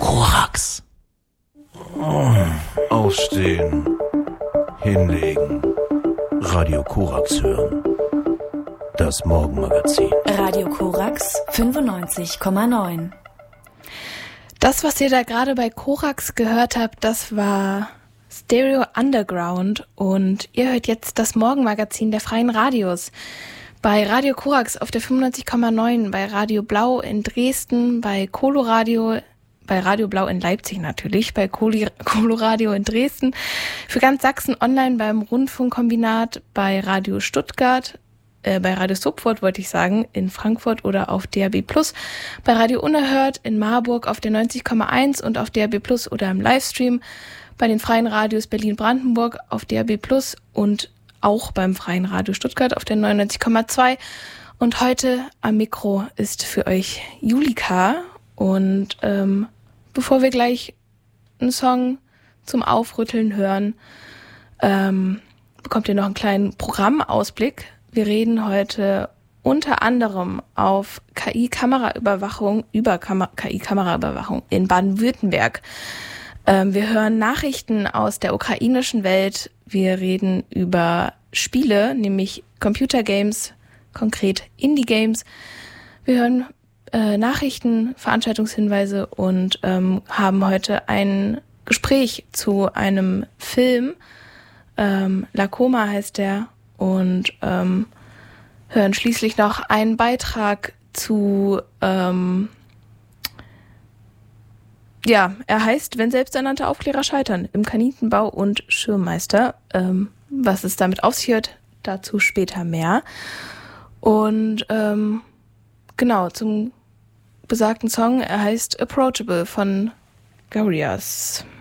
Korax. Aufstehen. Hinlegen. Radio Korax hören. Das Morgenmagazin. Radio Korax 95,9. Das, was ihr da gerade bei Korax gehört habt, das war Stereo Underground und ihr hört jetzt das Morgenmagazin der Freien Radios. Bei Radio Korax auf der 95,9, bei Radio Blau in Dresden, bei Coloradio, bei Radio Blau in Leipzig natürlich, bei Coloradio in Dresden, für ganz Sachsen online beim Rundfunkkombinat, bei Radio Stuttgart, bei Radio Sopfort wollte ich sagen, in Frankfurt oder auf DAB+, bei Radio Unerhört in Marburg auf der 90,1 und auf DAB+ oder im Livestream, bei den Freien Radios Berlin-Brandenburg auf DAB+ und auch beim Freien Radio Stuttgart auf der 99,2. Und heute am Mikro ist für euch Julika. Und bevor wir gleich einen Song zum Aufrütteln hören, bekommt ihr noch einen kleinen Programmausblick. Wir reden heute unter anderem auf KI-Kameraüberwachung in Baden-Württemberg. Wir hören Nachrichten aus der ukrainischen Welt. Wir reden über Spiele, nämlich Computergames, konkret Indie-Games. Wir hören Nachrichten, Veranstaltungshinweise und haben heute ein Gespräch zu einem Film. La Coma heißt der. Und hören schließlich noch einen Beitrag zu, er heißt, wenn selbsternannte Aufklärer scheitern, im Kaninchenbau und Schirmmeister. Was es damit auf sich hört, dazu später mehr. Und genau, zum besagten Song, er heißt Approachable von Gorillaz.